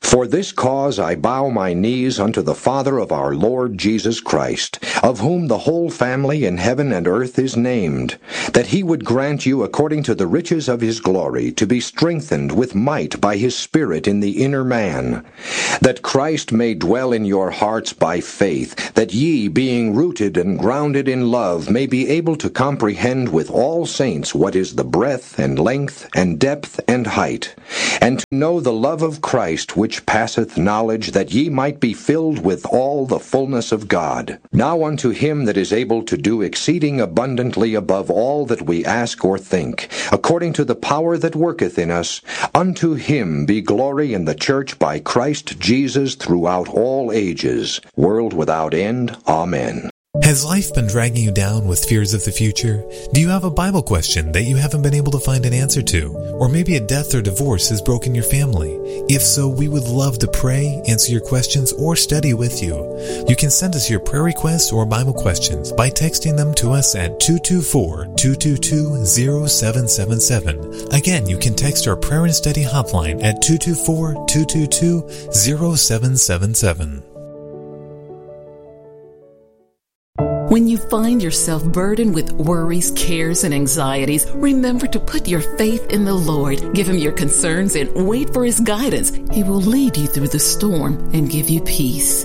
For this cause I bow my knees unto the Father of our Lord Jesus Christ, of whom the whole family in heaven and earth is named, that he would grant you according to the riches of his glory to be strengthened with might by his Spirit in the inner man, that Christ may dwell in your hearts by faith, that ye, being rooted and grounded in love, may be able to comprehend with all saints what is the breadth and length and depth and height, and to know the love of Christ which passeth knowledge, that ye might be filled with all the fullness of God. Now unto him that is able to do exceeding abundantly above all that we ask or think, according to the power that worketh in us, unto him be glory in the church by Christ Jesus throughout all ages, world without end. Amen. Has life been dragging you down with fears of the future? Do you have a Bible question that you haven't been able to find an answer to? Or maybe a death or divorce has broken your family? If so, we would love to pray, answer your questions, or study with you. You can send us your prayer requests or Bible questions by texting them to us at 224-222-0777. Again, you can text our prayer and study hotline at 224-222-0777. When you find yourself burdened with worries, cares, and anxieties, remember to put your faith in the Lord. Give him your concerns and wait for his guidance. He will lead you through the storm and give you peace.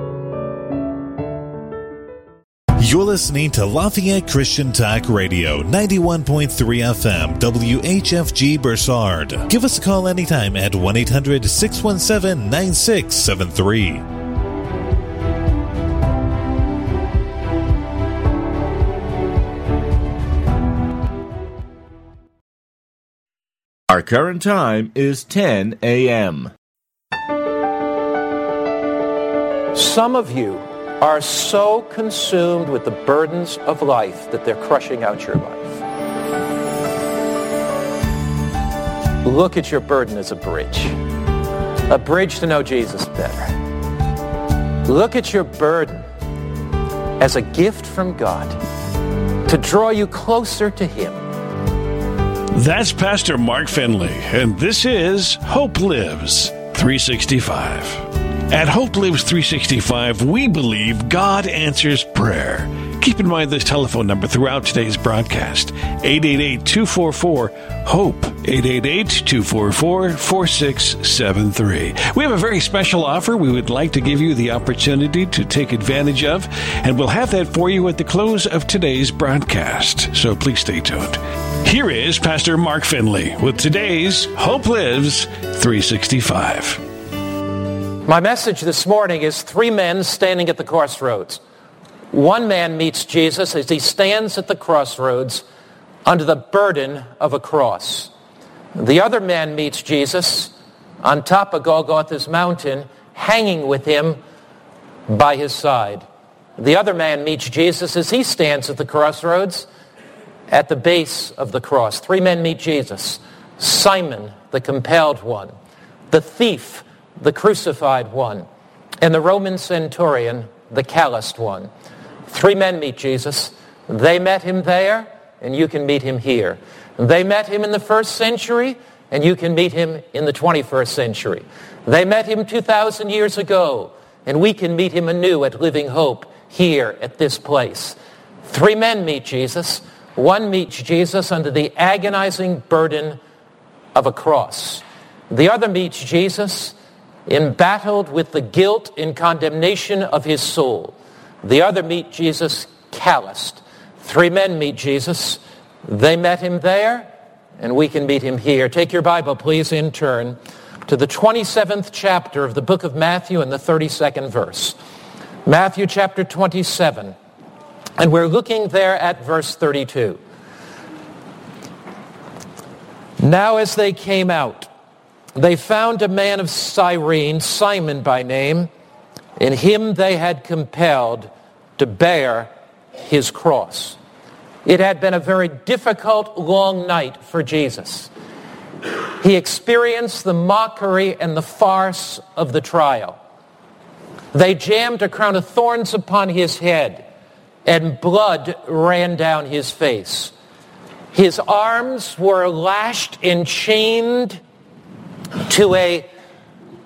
You're listening to Lafayette Christian Talk Radio, 91.3 FM, WHFG Bursard. Give us a call anytime at 1-800-617-9673. Our current time is 10 a.m. Some of you are so consumed with the burdens of life that they're crushing out your life. Look at your burden as a bridge to know Jesus better. Look at your burden as a gift from God to draw you closer to him. That's Pastor Mark Finley, and this is Hope Lives 365. At Hope Lives 365, we believe God answers prayer. Keep in mind this telephone number throughout today's broadcast, 888-244-HOPE, 888-244-4673. We have a very special offer we would like to give you the opportunity to take advantage of, and we'll have that for you at the close of today's broadcast, so please stay tuned. Here is Pastor Mark Finley with today's Hope Lives 365. My message this morning is three men standing at the crossroads. One man meets Jesus as he stands at the crossroads under the burden of a cross. The other man meets Jesus on top of Golgotha's mountain, hanging with him by his side. The other man meets Jesus as he stands at the crossroads at the base of the cross. Three men meet Jesus. Simon, the compelled one, the thief, the crucified one, and the Roman centurion, the calloused one. Three men meet Jesus. They met him there, and you can meet him here. They met him in the first century, and you can meet him in the 21st century. They met him 2,000 years ago, and we can meet him anew at Living Hope here at this place. Three men meet Jesus. One meets Jesus under the agonizing burden of a cross. The other meets Jesus embattled with the guilt and condemnation of his soul. The other meet Jesus calloused. Three men meet Jesus. They met him there, and we can meet him here. Take your Bible, please, in turn to the 27th chapter of the book of Matthew and the 32nd verse. Matthew chapter 27. And we're looking there at verse 32. Now as they came out, they found a man of Cyrene, Simon by name, and him they had compelled to bear his cross. It had been a very difficult, long night for Jesus. He experienced the mockery and the farce of the trial. They jammed a crown of thorns upon his head, and blood ran down his face. His arms were lashed and chained to a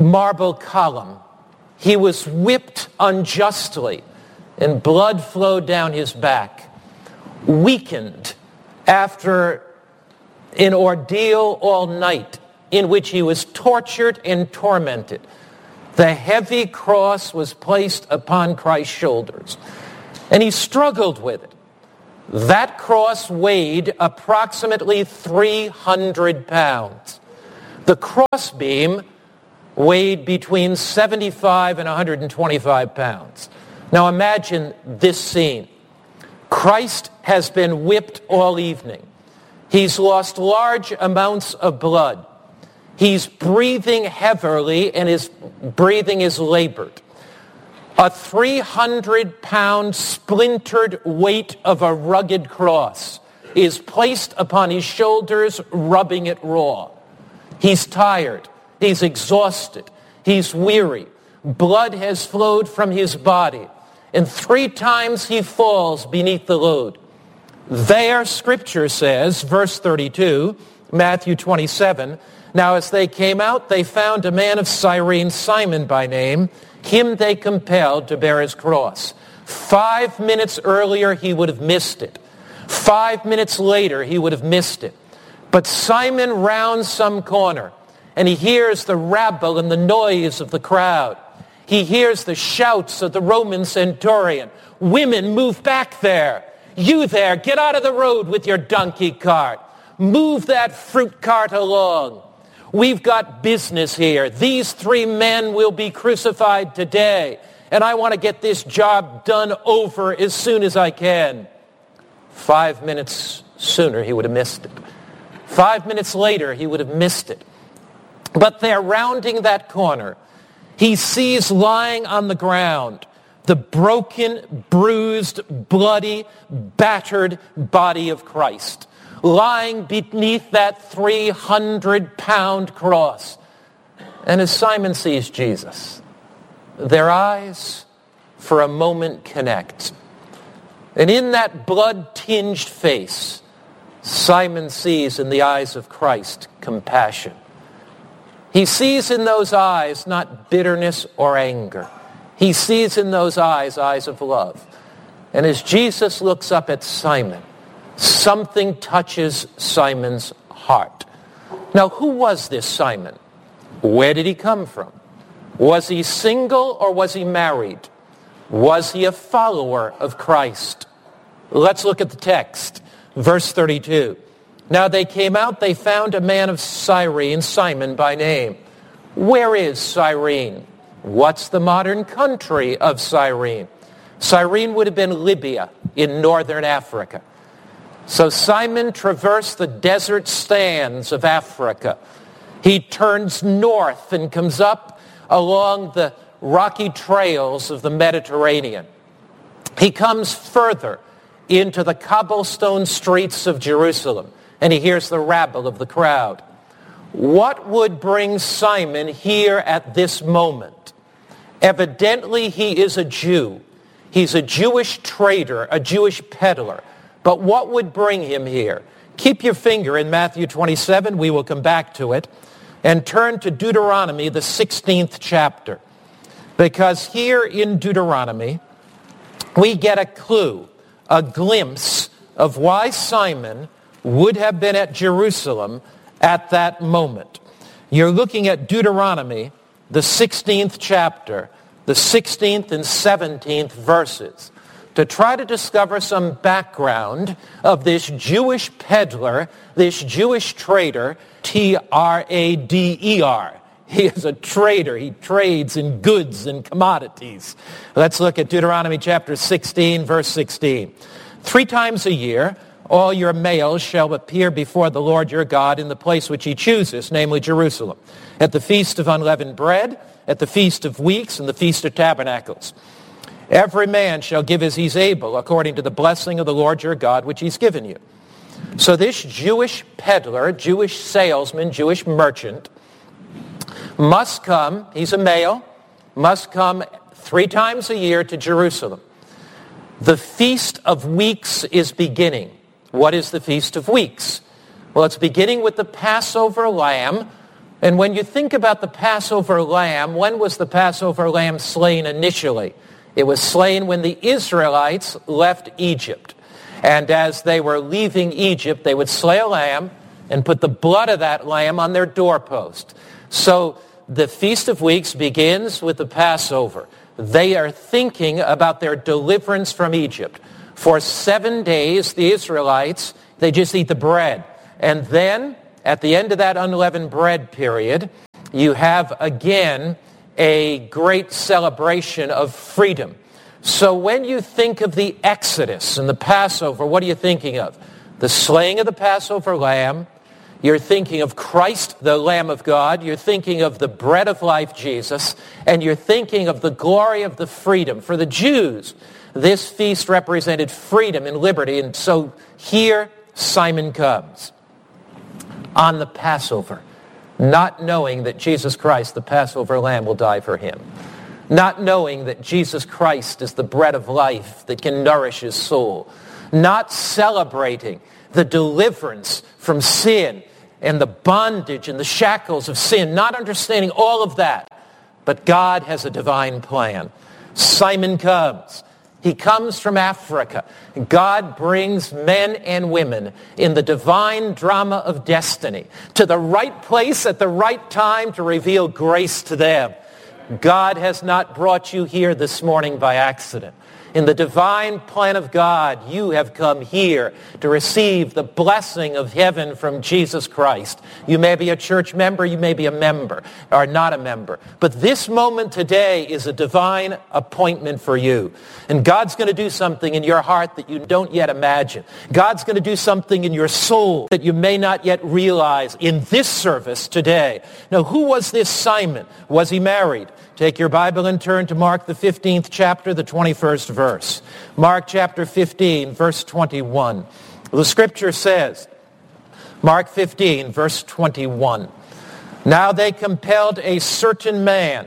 marble column. He was whipped unjustly, and blood flowed down his back, weakened after an ordeal all night in which he was tortured and tormented. The heavy cross was placed upon Christ's shoulders, and he struggled with it. That cross weighed approximately 300 pounds. The crossbeam weighed between 75 and 125 pounds. Now imagine this scene. Christ has been whipped all evening. He's lost large amounts of blood. He's breathing heavily, and his breathing is labored. A 300-pound splintered weight of a rugged cross is placed upon his shoulders, rubbing it raw. He's tired. He's exhausted. He's weary. Blood has flowed from his body, and 3 times he falls beneath the load. There, Scripture says, verse 32, Matthew 27, now as they came out, they found a man of Cyrene, Simon by name. Him they compelled to bear his cross. 5 minutes earlier, he would have missed it. 5 minutes later, he would have missed it. But Simon rounds some corner, and he hears the rabble and the noise of the crowd. He hears the shouts of the Roman centurion. Women, move back there. You there, get out of the road with your donkey cart. Move that fruit cart along. We've got business here. These 3 men will be crucified today, and I want to get this job done over as soon as I can. 5 minutes sooner, he would have missed it. 5 minutes later, he would have missed it. But there, rounding that corner, he sees lying on the ground the broken, bruised, bloody, battered body of Christ, lying beneath that 300-pound cross. And as Simon sees Jesus, their eyes for a moment connect. And in that blood-tinged face, Simon sees in the eyes of Christ compassion. He sees in those eyes not bitterness or anger. He sees in those eyes, eyes of love. And as Jesus looks up at Simon, something touches Simon's heart. Now, who was this Simon? Where did he come from? Was he single or was he married? Was he a follower of Christ? Let's look at the text. Verse 32. Now they came out, they found a man of Cyrene, Simon by name. Where is Cyrene? What's the modern country of Cyrene? Cyrene would have been Libya in northern Africa. So Simon traversed the desert sands of Africa. He turns north and comes up along the rocky trails of the Mediterranean. He comes further into the cobblestone streets of Jerusalem, and he hears the rabble of the crowd. What would bring Simon here at this moment? Evidently, he is a Jew. He's a Jewish trader, a Jewish peddler. But what would bring him here? Keep your finger in Matthew 27. We will come back to it. And turn to Deuteronomy, the 16th chapter. Because here in Deuteronomy, we get a clue, a glimpse of why Simon would have been at Jerusalem at that moment. You're looking at Deuteronomy, the 16th chapter, the 16th and 17th verses, to try to discover some background of this Jewish peddler, this Jewish trader, T-R-A-D-E-R. He is a trader. He trades in goods and commodities. Let's look at Deuteronomy chapter 16, verse 16. 3 times a year, all your males shall appear before the Lord your God in the place which he chooses, namely Jerusalem, at the feast of unleavened bread, at the feast of weeks, and the feast of tabernacles. Every man shall give as he's able, according to the blessing of the Lord your God, which he's given you. So this Jewish peddler, Jewish salesman, Jewish merchant, must come, he's a male, must come 3 times a year to Jerusalem. The Feast of Weeks is beginning. What is the Feast of Weeks? Well, it's beginning with the Passover lamb, And when you think about the Passover lamb, when was the Passover lamb slain initially? It was slain when the Israelites left Egypt. And as they were leaving Egypt, they would slay a lamb and put the blood of that lamb on their doorpost. So the Feast of Weeks begins with the Passover. They are thinking about their deliverance from Egypt. For 7 days, the Israelites, they just eat the bread. And then, at the end of that unleavened bread period, you have again a great celebration of freedom. So when you think of the Exodus and the Passover, what are you thinking of? The slaying of the Passover lamb. You're thinking of Christ, the Lamb of God. You're thinking of the bread of life, Jesus. And you're thinking of the glory of the freedom. For the Jews, this feast represented freedom and liberty. And so here Simon comes on the Passover, not knowing that Jesus Christ, the Passover lamb, will die for him. Not knowing that Jesus Christ is the bread of life that can nourish his soul. Not celebrating the deliverance from sin and the bondage and the shackles of sin. Not understanding all of that. But God has a divine plan. Simon comes. He comes from Africa. God brings men and women in the divine drama of destiny to the right place at the right time to reveal grace to them. God has not brought you here this morning by accident. In the divine plan of God, you have come here to receive the blessing of heaven from Jesus Christ. You may be a church member, you may be a member, or not a member. But this moment today is a divine appointment for you. And God's going to do something in your heart that you don't yet imagine. God's going to do something in your soul that you may not yet realize in this service today. Now, who was this Simon? Was he married? Take your Bible and turn to Mark, the 15th chapter, the 21st verse. Mark chapter 15, verse 21. The scripture says, Mark 15, verse 21. Now they compelled a certain man,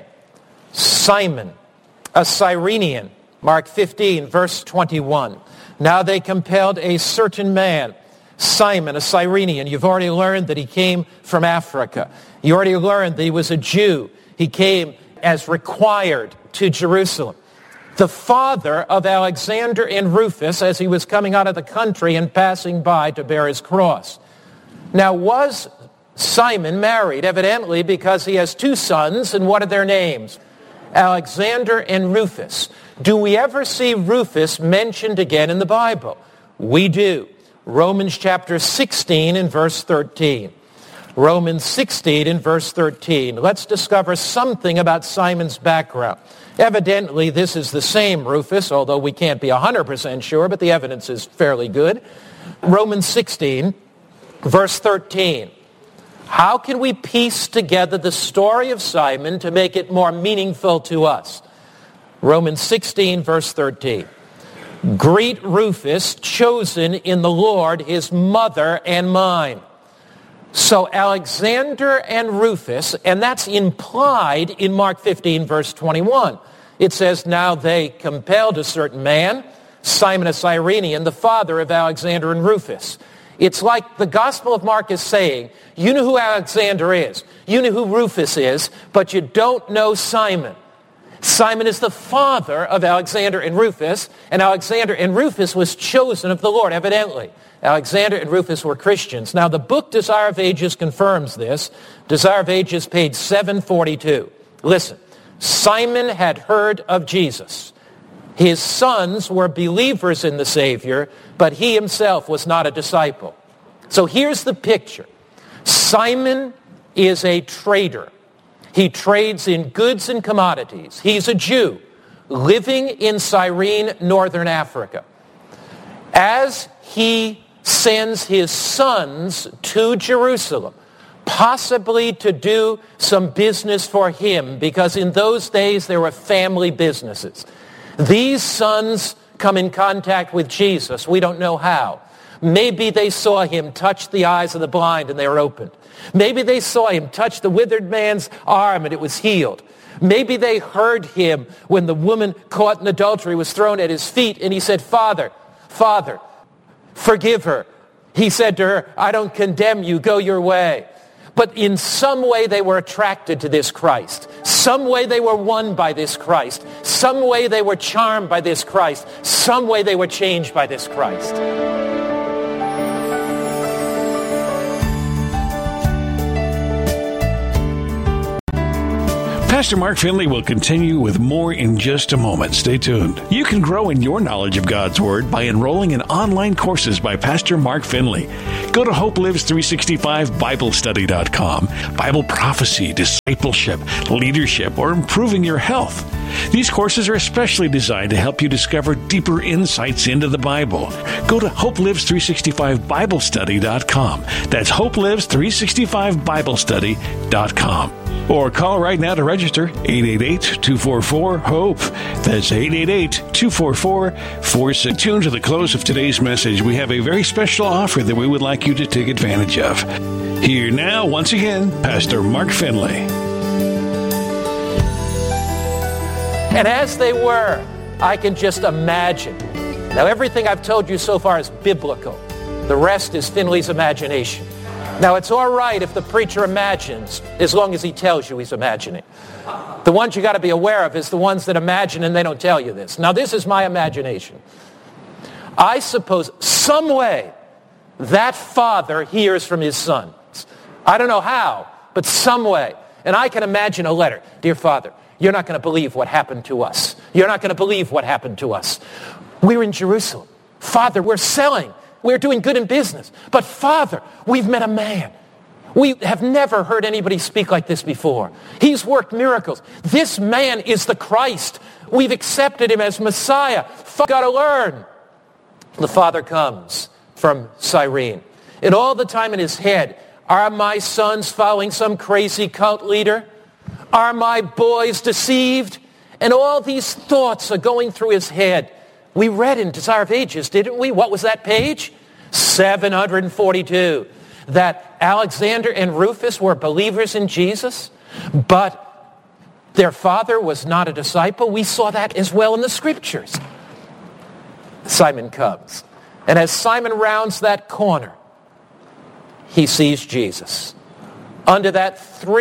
Simon, a Cyrenian. Mark 15, verse 21. Now they compelled a certain man, Simon, a Cyrenian. You've already learned that he came from Africa. You already learned that he was a Jew. He came as required to Jerusalem. The father of Alexander and Rufus, as he was coming out of the country and passing by to bear his cross. Now, was Simon married? Evidently, because he has two sons, and what are their names? Alexander and Rufus. Do we ever see Rufus mentioned again in the Bible? We do. Romans chapter 16 and verse 13. Romans 16 and verse 13. Let's discover something about Simon's background. Evidently, this is the same Rufus, although we can't be 100% sure, but the evidence is fairly good. Romans 16, verse 13. How can we piece together the story of Simon to make it more meaningful to us? Romans 16, verse 13. Greet Rufus, chosen in the Lord, his mother and mine. So Alexander and Rufus, and that's implied in Mark 15, verse 21. It says, now they compelled a certain man, Simon a Cyrenian, the father of Alexander and Rufus. It's like the Gospel of Mark is saying, you know who Alexander is, you know who Rufus is, but you don't know Simon. Simon is the father of Alexander and Rufus, and Alexander and Rufus was chosen of the Lord, evidently. Alexander and Rufus were Christians. Now, the book Desire of Ages confirms this. Desire of Ages, page 742. Listen, Simon had heard of Jesus. His sons were believers in the Savior, but he himself was not a disciple. So here's the picture. Simon is a trader. He trades in goods and commodities. He's a Jew living in Cyrene, northern Africa. As he sends his sons to Jerusalem, possibly to do some business for him, because in those days there were family businesses. These sons come in contact with Jesus. We don't know how. Maybe they saw him touch the eyes of the blind and they were opened. Maybe they saw him touch the withered man's arm and it was healed. Maybe they heard him when the woman caught in adultery was thrown at his feet and he said, Father, forgive her. He said to her, I don't condemn you, go your way. But in some way they were attracted to this Christ. Some way they were won by this Christ. Some way they were charmed by this Christ. Some way they were changed by this Christ. Pastor Mark Finley will continue with more in just a moment. Stay tuned. You can grow in your knowledge of God's Word by enrolling in online courses by Pastor Mark Finley. Go to HopeLives365BibleStudy.com. Bible prophecy, discipleship, leadership, or improving your health. These courses are especially designed to help you discover deeper insights into the Bible. Go to HopeLives365BibleStudy.com. That's HopeLives365BibleStudy.com. Or call right now to register, 888-244-HOPE. That's 888-244-46. Tuned to the close of today's message, we have a very special offer that we would like you to take advantage of. Here now, once again, Pastor Mark Finley. And as they were, I can just imagine. Now, everything I've told you so far is biblical. The rest is Finley's imagination. Now, it's all right if the preacher imagines, as long as he tells you he's imagining. The ones you got to be aware of is the ones that imagine and they don't tell you this. Now, this is my imagination. I suppose some way that father hears from his sons. I don't know how, but some way. And I can imagine a letter. Dear Father, you're not going to believe what happened to us. You're not going to believe what happened to us. We're in Jerusalem. Father, we're selling. We're doing good in business. But Father, we've met a man. We have never heard anybody speak like this before. He's worked miracles. This man is the Christ. We've accepted him as Messiah. You've got to learn. The father comes from Cyrene. And all the time in his head, are my sons following some crazy cult leader? Are my boys deceived? And all these thoughts are going through his head. We read in Desire of Ages, didn't we? What was that page? 742. That Alexander and Rufus were believers in Jesus, but their father was not a disciple. We saw that as well in the Scriptures. Simon comes. And as Simon rounds that corner, he sees Jesus under that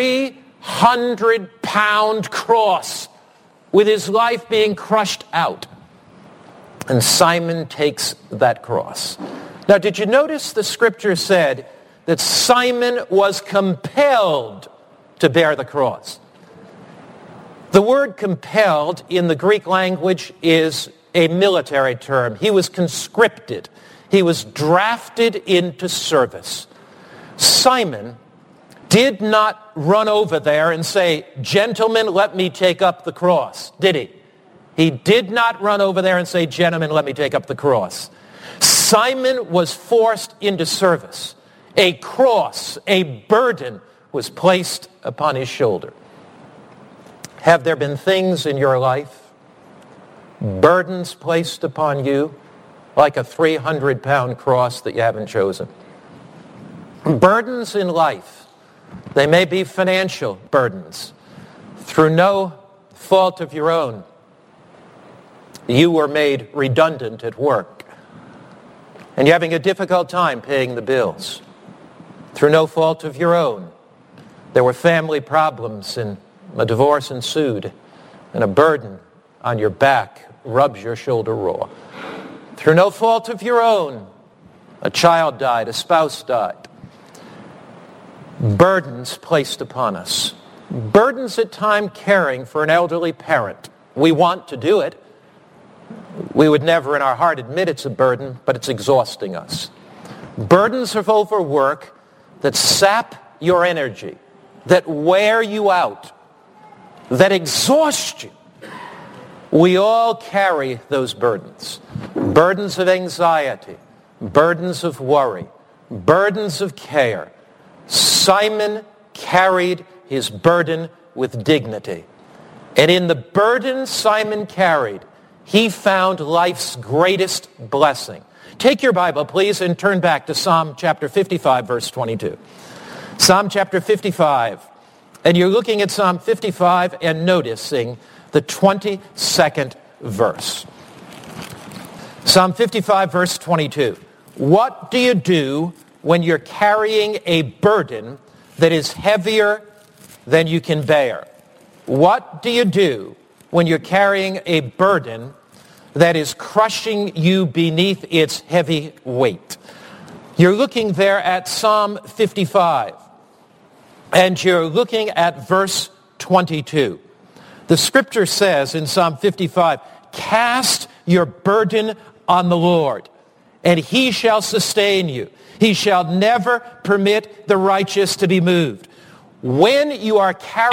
300-pound cross with his life being crushed out. And Simon takes that cross. Now, did you notice the Scripture said that Simon was compelled to bear the cross? The word compelled in the Greek language is a military term. He was conscripted. He was drafted into service. Simon did not run over there and say, "Gentlemen, let me take up the cross," did he? He did not run over there and say, "Gentlemen, let me take up the cross." Simon was forced into service. A cross, a burden was placed upon his shoulder. Have there been things in your life, burdens placed upon you, like a 300-pound cross that you haven't chosen? Burdens in life. They may be financial burdens. Through no fault of your own, you were made redundant at work, and you're having a difficult time paying the bills. Through no fault of your own, there were family problems and a divorce ensued, and a burden on your back rubs your shoulder raw. Through no fault of your own, a child died, a spouse died. Burdens placed upon us. Burdens at times caring for an elderly parent. We want to do it. We would never in our heart admit it's a burden, but it's exhausting us. Burdens of overwork that sap your energy, that wear you out, that exhaust you. We all carry those burdens. Burdens of anxiety, burdens of worry, burdens of care. Simon carried his burden with dignity. And in the burden Simon carried, he found life's greatest blessing. Take your Bible, please, and turn back to Psalm chapter 55, verse 22. Psalm chapter 55. And you're looking at Psalm 55 and noticing the 22nd verse. Psalm 55, verse 22. What do you do when you're carrying a burden that is heavier than you can bear. What do you do when you're carrying a burden that is crushing you beneath its heavy weight? You're looking there at Psalm 55, and you're looking at verse 22. The scripture says in Psalm 55, "Cast your burden on the Lord, and he shall sustain you. He shall never permit the righteous to be moved." When you are carrying